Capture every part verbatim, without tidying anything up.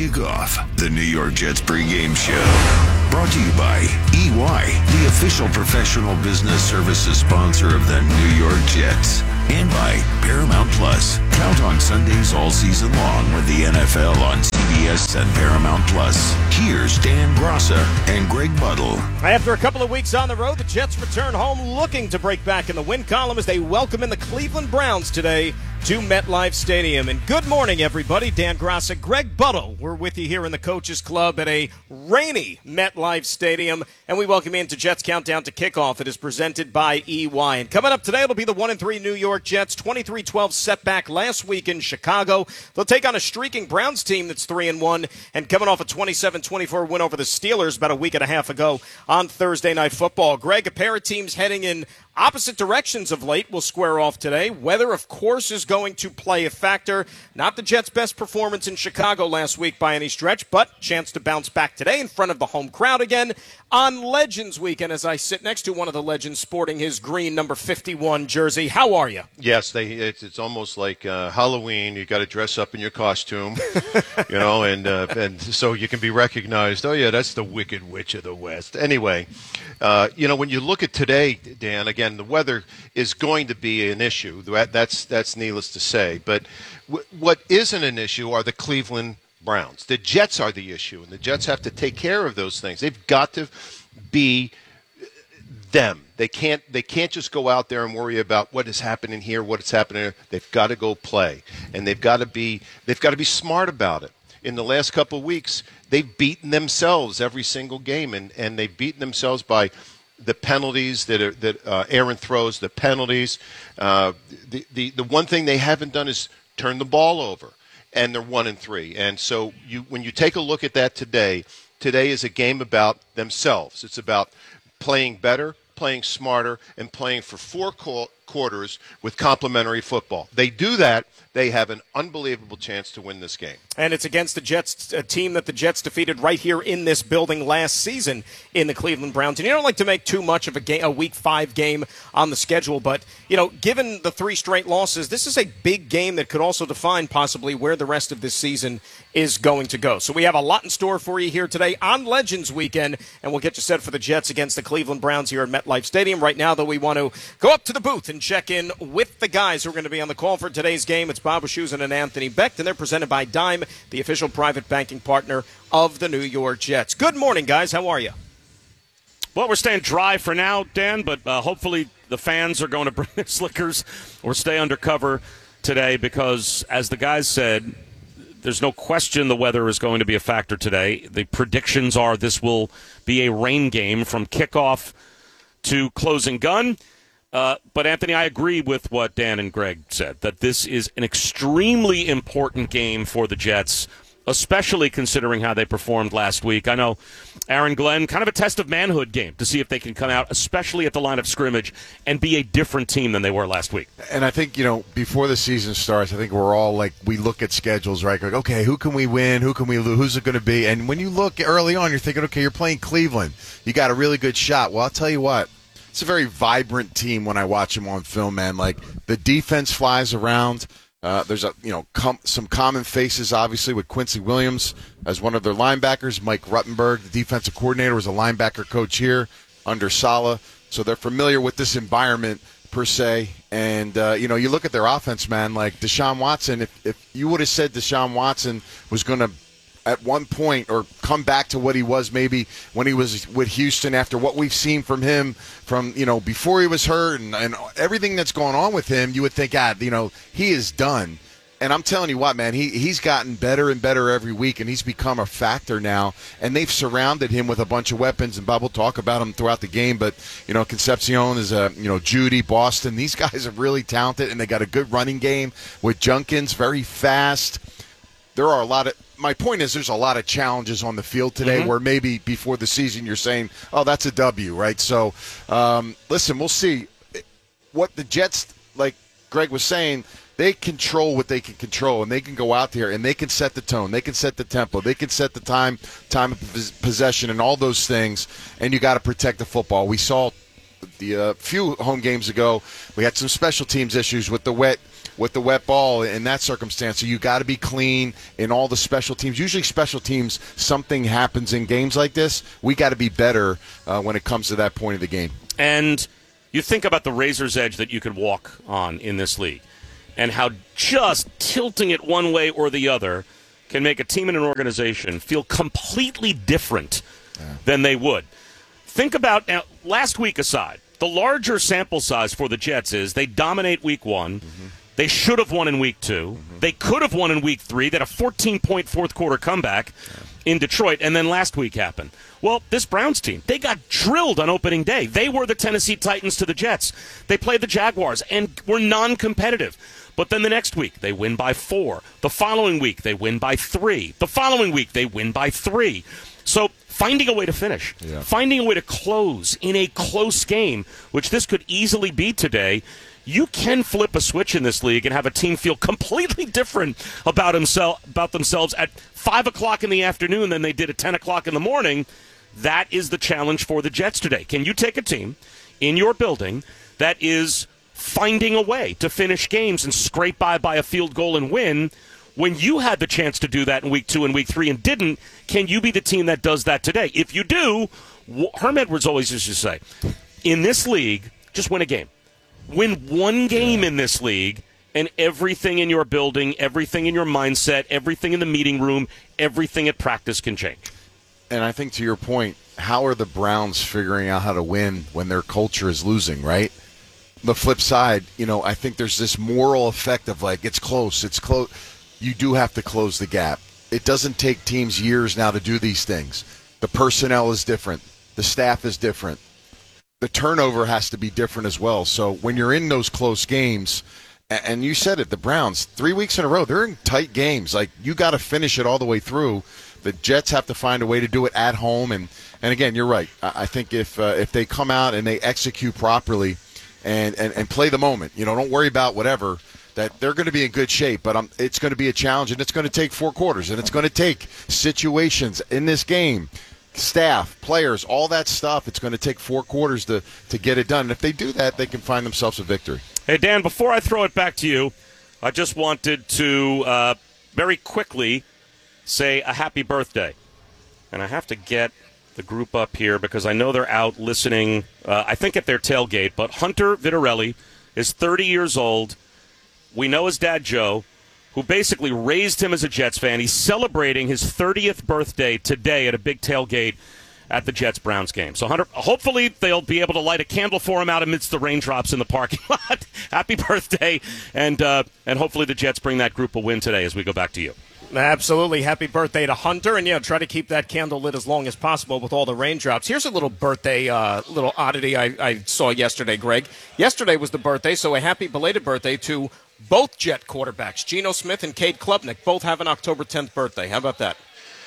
Kickoff, the New York Jets pregame show. Brought to you by E Y, the official professional business services sponsor of the New York Jets. And by Paramount Plus. Count on Sundays all season long with the N F L on C B S and Paramount Plus. Here's Dan Grassa and Greg Buttle. After a couple of weeks on the road, the Jets return home looking to break back in the win column as they welcome in the Cleveland Browns today to MetLife Stadium. And good morning, everybody. Dan Grassa, Greg Buttle. We're with you here in the Coaches Club at a rainy MetLife Stadium. And we welcome you into Jets Countdown to Kickoff. It is presented by E Y. And coming up today, it'll be the one and three New York Jets. twenty-three twelve setback last week in Chicago. They'll take on a streaking Browns team that's three and one and coming off a twenty-seven twenty-four win over the Steelers about a week and a half ago on Thursday Night Football. Greg, a pair of teams heading in opposite directions of late will square off today. Weather, of course, is going to play a factor. Not the Jets' best performance in Chicago last week by any stretch, but chance to bounce back today in front of the home crowd again on Legends Weekend as I sit next to one of the legends sporting his green number fifty-one jersey. How are you? Yes, they. It's, it's almost like uh, Halloween. You got to dress up in your costume, you know, and uh, and so you can be recognized. Oh yeah, that's the Wicked Witch of the West. Anyway, uh, you know, when you look at today, Dan, again, the weather is going to be an issue. That, that's that's needless to say. But w- what isn't an issue are the Cleveland Browns. The Jets are the issue, and the Jets have to take care of those things. They've got to be them. They can't they can't just go out there and worry about what is happening here, what is happening here. They've got to go play, and they've got to be they've got to be smart about it. In the last couple of weeks, they've beaten themselves every single game, and, and they've beaten themselves by the penalties that are, that uh, Aaron throws, the penalties. Uh, the, the the one thing they haven't done is turn the ball over, and they're one and three. And so you when you take a look at that today, today is a game about themselves. It's about playing better, playing smarter, and playing for four qu- quarters with complementary football. They do that, they have an unbelievable chance to win this game. And it's against the Jets, a team that the Jets defeated right here in this building last season in the Cleveland Browns. And you don't like to make too much of a, game, a week five game on the schedule, but, you know, given the three straight losses, this is a big game that could also define possibly where the rest of this season is going to go. So we have a lot in store for you here today on Legends Weekend, and we'll get you set for the Jets against the Cleveland Browns here at MetLife Stadium. Right now, though, we want to go up to the booth and check in with the guys who are going to be on the call for today's game. It's Bob Wischusen and Anthony Becht, and they're presented by Dime, the official private banking partner of the New York Jets. Good morning, guys. How are you? Well, we're staying dry for now, Dan, but uh, hopefully the fans are going to bring their slickers or stay under cover today because, as the guys said, there's no question the weather is going to be a factor today. The predictions are this will be a rain game from kickoff to closing gun. Uh, but, Anthony, I agree with what Dan and Greg said, that this is an extremely important game for the Jets, especially considering how they performed last week. I know Aaron Glenn, kind of a test of manhood game to see if they can come out, especially at the line of scrimmage, and be a different team than they were last week. And I think, you know, before the season starts, I think we're all like, we look at schedules, right? Like, okay, who can we win? Who can we lose? Who's it going to be? And when you look early on, you're thinking, okay, you're playing Cleveland. You got a really good shot. Well, I'll tell you what. It's a very vibrant team when I watch them on film, man. Like, the defense flies around. Uh, there's a you know com- some common faces, obviously, with Quincy Williams as one of their linebackers. Mike Ruttenberg, the defensive coordinator, was a linebacker coach here under Saleh. So they're familiar with this environment, per se. And, uh, you know, you look at their offense, man, like Deshaun Watson. If, if you would have said Deshaun Watson was going to at one point or come back to what he was maybe when he was with Houston after what we've seen from him from, you know, before he was hurt and, and everything that's going on with him, you would think, ah, you know, he is done. And I'm telling you what, man, he, he's gotten better and better every week, and he's become a factor now. And they've surrounded him with a bunch of weapons, and Bob will talk about them throughout the game. But, you know, Concepcion is a, you know, Judy, Boston. These guys are really talented, and they got a good running game with Junkins, very fast. There are a lot of – my point is there's a lot of challenges on the field today mm-hmm. where maybe before the season you're saying, oh, that's a W, right? So, um, listen, we'll see. What the Jets, like Greg was saying, they control what they can control, and they can go out there and they can set the tone. They can set the tempo. They can set the time, time of possession and all those things, and you got to protect the football. We saw the uh, few home games ago, we had some special teams issues with the wet – with the wet ball in that circumstance. So you got to be clean in all the special teams. Usually special teams, something happens in games like this. We got to be better uh, when it comes to that point of the game. And you think about the razor's edge that you could walk on in this league and how just tilting it one way or the other can make a team and an organization feel completely different yeah. than they would. Think about, now, last week aside, the larger sample size for the Jets is they dominate week one. Mm-hmm. They should have won in week two. Mm-hmm. They could have won in week three. They had a fourteen-point fourth-quarter comeback yeah. in Detroit, and then last week happened. Well, this Browns team, they got drilled on opening day. They were the Tennessee Titans to the Jets. They played the Jaguars and were non-competitive. But then the next week, they win by four. The following week, they win by three. The following week, they win by three. So finding a way to finish, yeah. finding a way to close in a close game, which this could easily be today, you can flip a switch in this league and have a team feel completely different about, himself, about themselves at five o'clock in the afternoon than they did at ten o'clock in the morning. That is the challenge for the Jets today. Can you take a team in your building that is finding a way to finish games and scrape by by a field goal and win? When you had the chance to do that in week two and week three and didn't, can you be the team that does that today? If you do, Herm Edwards always used to say, in this league, just win a game. Win one game in this league, and everything in your building, everything in your mindset, everything in the meeting room, everything at practice can change. And I think to your point, how are the Browns figuring out how to win when their culture is losing, right? The flip side, you know, I think there's this moral effect of like, it's close, it's close. You do have to close the gap. It doesn't take teams years now to do these things. The personnel is different. The staff is different. The turnover has to be different as well. So when you're in those close games, and you said it, the Browns, three weeks in a row, they're in tight games. Like, you got to finish it all the way through. The Jets have to find a way to do it at home. And, and again, you're right. I think if uh, if they come out and they execute properly and, and, and play the moment, you know, don't worry about whatever, that they're going to be in good shape, but um, it's going to be a challenge, and it's going to take four quarters, and it's going to take situations in this game, staff, players, all that stuff. It's going to take four quarters to, to get it done. And if they do that, they can find themselves a victory. Hey, Dan, before I throw it back to you, I just wanted to uh, very quickly say a happy birthday. And I have to get the group up here because I know they're out listening, uh, I think at their tailgate, but Hunter Vitarelli is thirty years old. We know his dad, Joe, who basically raised him as a Jets fan. He's celebrating his thirtieth birthday today at a big tailgate at the Jets-Browns game. So, Hunter, hopefully they'll be able to light a candle for him out amidst the raindrops in the parking lot. Happy birthday, and uh, and hopefully the Jets bring that group a win today as we go back to you. Absolutely. Happy birthday to Hunter. And, you know, try to keep that candle lit as long as possible with all the raindrops. Here's a little birthday, uh, little oddity I, I saw yesterday, Greg. Yesterday was the birthday, so a happy belated birthday to both Jet quarterbacks, Geno Smith and Cade Klubnik. Both have an October tenth birthday. How about that?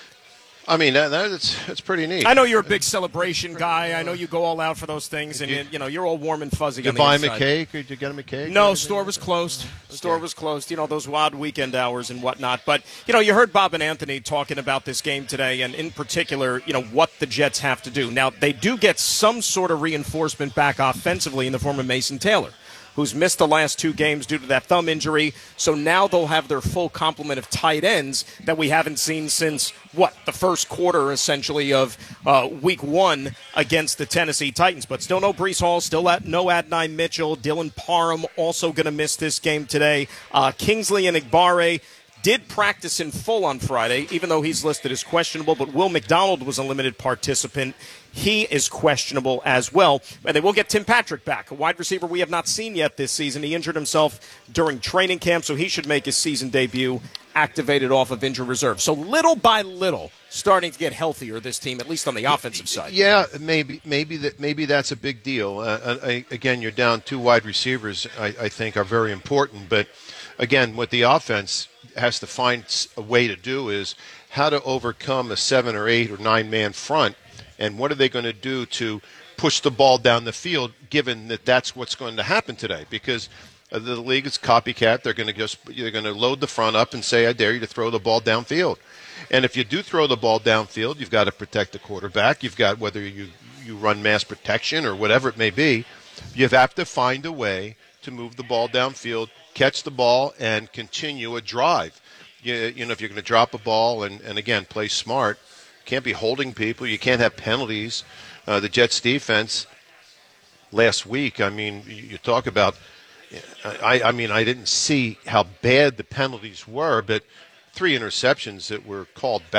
I mean, that, that's that's pretty neat. I know you're a big celebration guy. I know you go all out for those things, and you, you know you're all warm and fuzzy. Did on you the buy him inside. a cake? Did you get him a cake? No, store was closed. Okay. Store was closed. You know, those odd weekend hours and whatnot. But you know, you heard Bob and Anthony talking about this game today, and in particular, you know what the Jets have to do. Now, they do get some sort of reinforcement back offensively in the form of Mason Taylor, who's missed the last two games due to that thumb injury. So now they'll have their full complement of tight ends that we haven't seen since, what, the first quarter, essentially, of uh, week one against the Tennessee Titans. But still no Breece Hall, still at, no Adonai Mitchell. Dylan Parham also going to miss this game today. Uh, Kingsley and Igbare did practice in full on Friday, even though he's listed as questionable, but Will McDonald was a limited participant. He is questionable as well. And they will get Tim Patrick back, a wide receiver we have not seen yet this season. He injured himself during training camp, so he should make his season debut activated off of injured reserve. So little by little, starting to get healthier, this team, at least on the offensive side. Yeah, maybe maybe that maybe that's a big deal. Uh, I, again, you're down two wide receivers, I, I think, are very important. But, again, what the offense has to find a way to do is how to overcome a seven or eight or nine-man front, and what are they going to do to push the ball down the field, given that that's what's going to happen today? Because the league is copycat. They're going to just they're going to load the front up and say, I dare you to throw the ball downfield. And if you do throw the ball downfield, you've got to protect the quarterback. You've got, whether you, you run mass protection or whatever it may be, you have to find a way to move the ball downfield, catch the ball, and continue a drive. You, you know, if you're going to drop a ball and, and, again, play smart, you can't be holding people. You can't have penalties. Uh, the Jets defense last week, I mean, you, you talk about I, I mean, I didn't see how bad the penalties were, but three interceptions that were called back.